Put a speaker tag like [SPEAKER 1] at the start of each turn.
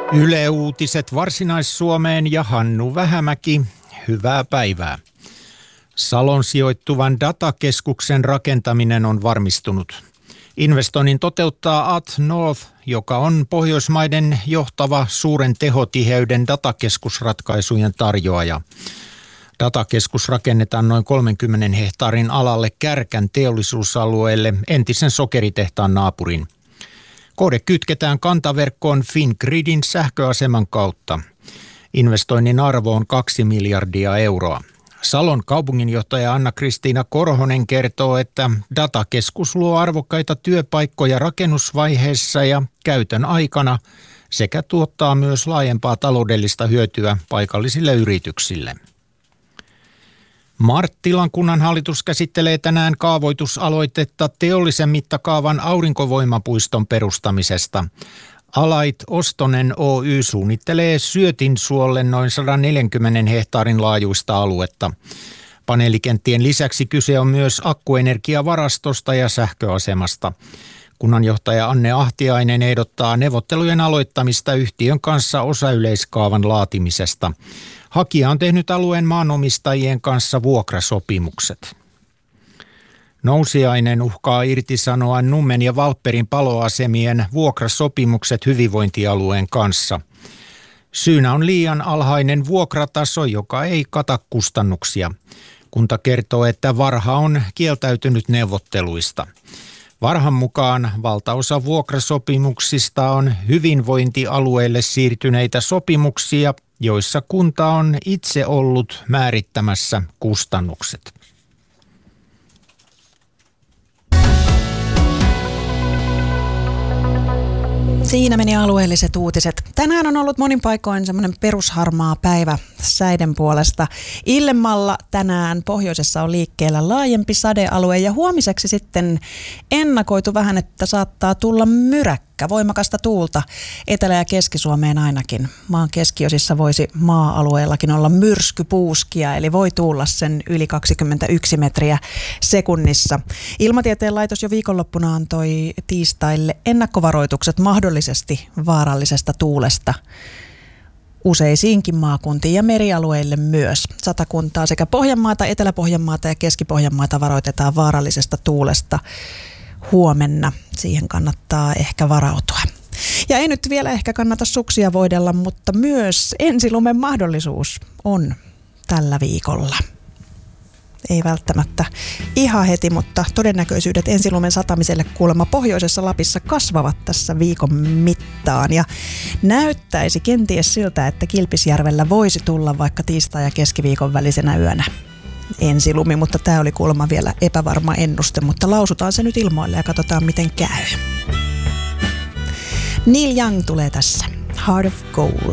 [SPEAKER 1] Yle Uutiset Varsinais-Suomeen ja Hannu Vähämäki. Hyvää päivää. Salon sijoittuvan datakeskuksen rakentaminen on varmistunut. Investoinnin toteuttaa atNorth, joka on Pohjoismaiden johtava suuren tehotiheyden datakeskusratkaisujen tarjoaja. Datakeskus rakennetaan noin 30 hehtaarin alalle Kärkän teollisuusalueelle entisen sokeritehtaan naapurin. Kohde kytketään kantaverkkoon Fingridin sähköaseman kautta. Investoinnin arvo on 2 miljardia euroa. Salon kaupunginjohtaja Anna-Kristiina Korhonen kertoo, että datakeskus luo arvokkaita työpaikkoja rakennusvaiheessa ja käytön aikana sekä tuottaa myös laajempaa taloudellista hyötyä paikallisille yrityksille. Marttilan kunnanhallitus käsittelee tänään kaavoitusaloitetta teollisen mittakaavan aurinkovoimapuiston perustamisesta. Alait Ostonen Oy suunnittelee Syötinsuolle noin 140 hehtaarin laajuista aluetta. Paneelikenttien lisäksi kyse on myös akkuenergiavarastosta ja sähköasemasta. Kunnanjohtaja Anne Ahtiainen ehdottaa neuvottelujen aloittamista yhtiön kanssa osayleiskaavan laatimisesta. Hakija on tehnyt alueen maanomistajien kanssa vuokrasopimukset. Nousiainen uhkaa irtisanoa Nummen ja Valpperin paloasemien vuokrasopimukset hyvinvointialueen kanssa. Syynä on liian alhainen vuokrataso, joka ei kata kustannuksia. Kunta kertoo, että Varha on kieltäytynyt neuvotteluista. Varhan mukaan valtaosa vuokrasopimuksista on hyvinvointialueelle siirtyneitä sopimuksia, joissa kunta on itse ollut määrittämässä kustannukset.
[SPEAKER 2] Siinä meni alueelliset uutiset. Tänään on ollut monin paikoin semmoinen perusharmaa päivä säiden puolesta. Illemmalla tänään pohjoisessa on liikkeellä laajempi sadealue ja huomiseksi sitten ennakoitu vähän, että saattaa tulla myräkkä, voimakasta tuulta Etelä- ja Keski-Suomeen ainakin. Maan keskiosissa voisi maa-alueellakin olla myrskypuuskia, eli voi tuulla sen yli 21 metriä sekunnissa. Ilmatieteen laitos jo viikonloppuna antoi tiistaille ennakkovaroitukset mahdollisesti vaarallisesta tuulesta useisiinkin maakuntiin ja merialueille myös. Satakuntaa sekä Pohjanmaata, Etelä-Pohjanmaata ja Keski-Pohjanmaata varoitetaan vaarallisesta tuulesta huomenna. Siihen kannattaa ehkä varautua. Ja ei nyt vielä ehkä kannata suksia voidella, mutta myös ensilumen mahdollisuus on tällä viikolla. Ei välttämättä ihan heti, mutta todennäköisyydet ensilumen satamiselle kuulemma pohjoisessa Lapissa kasvavat tässä viikon mittaan. Ja näyttäisi kenties siltä, että Kilpisjärvellä voisi tulla vaikka tiistai- ja keskiviikon välisenä yönä ensilumi, mutta tämä oli kuulemma vielä epävarma ennuste, mutta lausutaan se nyt ilmoille ja katsotaan miten käy. Neil Young tulee tässä. Heart of Gold.